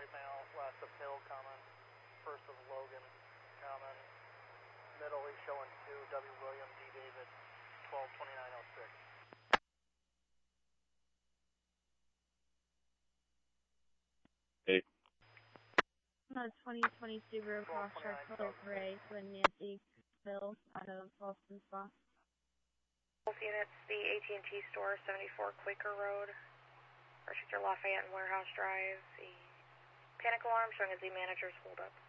white male, last of Hill, common, first of Logan, common, middle he's showing 2, W. William, D. David, 122906. Hey. 2020 Subaru Crosstrek color gray to Nancy Bill out of Boston Spa. Both units, the AT&T store, 74 Quaker Road, Restrictor Lafayette and Warehouse Drive. The panic alarm showing as the manager's hold up.